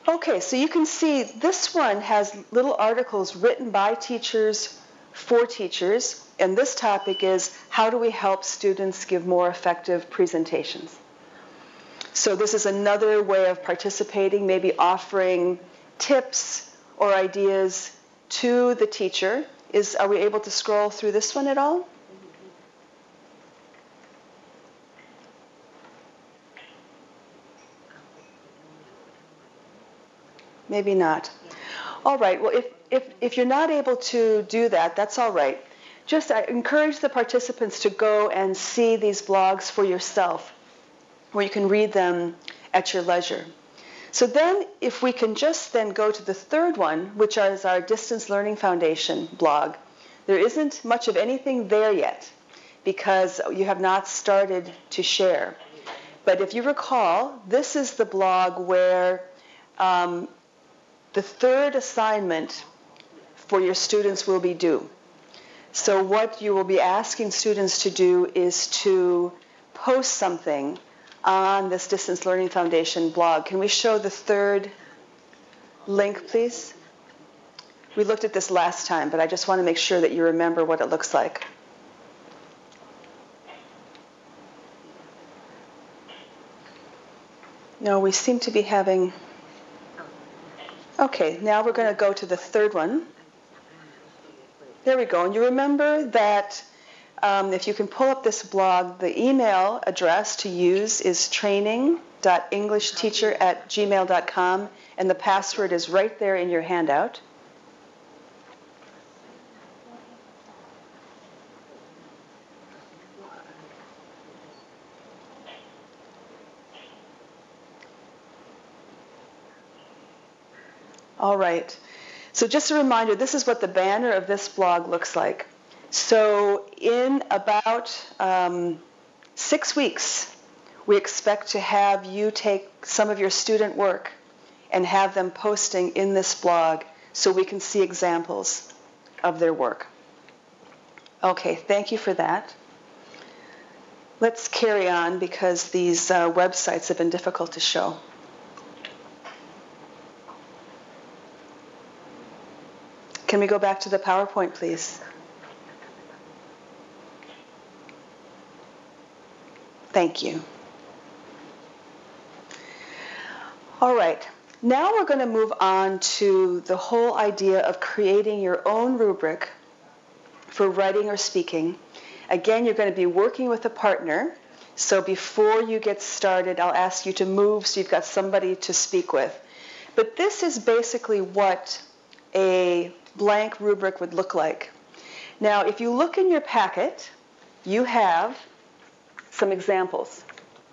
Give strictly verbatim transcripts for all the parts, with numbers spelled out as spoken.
Okay, so you can see this one has little articles written by teachers for teachers, and this topic is how do we help students give more effective presentations? So this is another way of participating, maybe offering tips or ideas to the teacher. Is, are we able to scroll through this one at all? Maybe not. All right, well, if, if, if you're not able to do that, that's all right. Just I encourage the participants to go and see these blogs for yourself, where you can read them at your leisure. So then, if we can just then go to the third one, which is our Distance Learning Foundation blog. There isn't much of anything there yet, because you have not started to share. But if you recall, this is the blog where um, the third assignment for your students will be due. So what you will be asking students to do is to post something on this Distance Learning Foundation blog. Can we show the third link, please? We looked at this last time, but I just want to make sure that you remember what it looks like. No, we seem to be having... Okay, now we're going to go to the third one. There we go. And you remember that um, if you can pull up this blog, the email address to use is training dot english teacher at gmail dot com, and the password is right there in your handout. All right. So just a reminder, this is what the banner of this blog looks like. So in about um, six weeks, we expect to have you take some of your student work and have them posting in this blog so we can see examples of their work. Okay, thank you for that. Let's carry on because these uh, websites have been difficult to show. Can we go back to the PowerPoint, please? Thank you. All right. Now we're going to move on to the whole idea of creating your own rubric for writing or speaking. Again, you're going to be working with a partner. So before you get started, I'll ask you to move so you've got somebody to speak with. But this is basically what a blank rubric would look like. Now, if you look in your packet, you have some examples.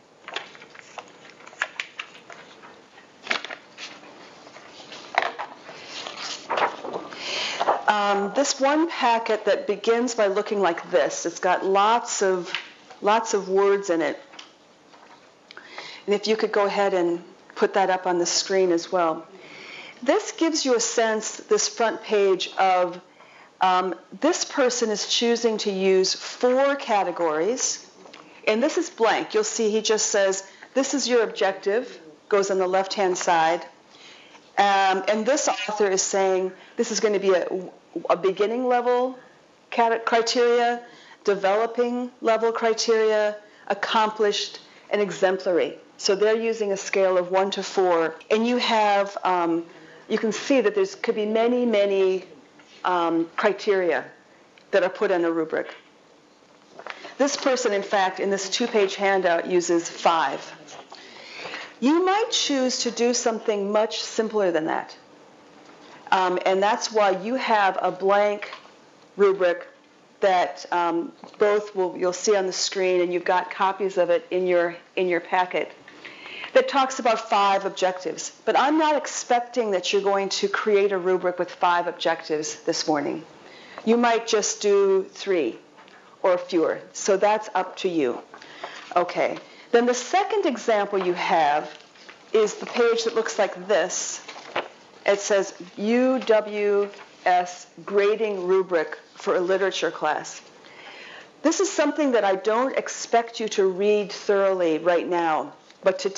Um, this one packet that begins by looking like this, it's got lots of, lots of words in it. And if you could go ahead and put that up on the screen as well. This gives you a sense, this front page, of um, this person is choosing to use four categories. And this is blank. You'll see he just says, this is your objective, goes on the left-hand side. Um, and this author is saying this is going to be a, a beginning level criteria, developing level criteria, accomplished, and exemplary. So they're using a scale of one to four. And you have... Um, You can see that there could be many, many um, criteria that are put on a rubric. This person, in fact, in this two-page handout uses five. You might choose to do something much simpler than that. Um, and that's why you have a blank rubric that um, both will, you'll see on the screen, and you've got copies of it in your, in your packet, that talks about five objectives. But I'm not expecting that you're going to create a rubric with five objectives this morning. You might just do three or fewer. So that's up to you. Okay. Then the second example you have is the page that looks like this. It says U W S Grading Rubric for a Literature Class. This is something that I don't expect you to read thoroughly right now, but to